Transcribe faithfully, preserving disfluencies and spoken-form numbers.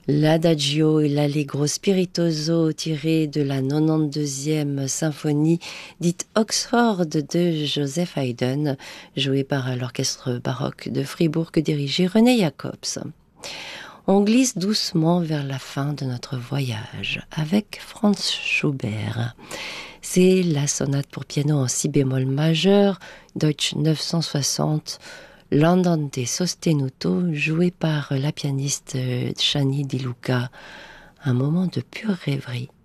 L'Adagio et l'Allegro spiritoso tiré de la quatre-vingt-deuxième symphonie dite Oxford de Joseph Haydn, jouée par l'orchestre baroque de Fribourg que dirigeait René Jacobs. On glisse doucement vers la fin de notre voyage avec Franz Schubert. C'est la sonate pour piano en si bémol majeur, Deutsch neuf cent soixante, l'Andante sostenuto, joué par la pianiste Chani Di Luca. Un moment de pure rêverie.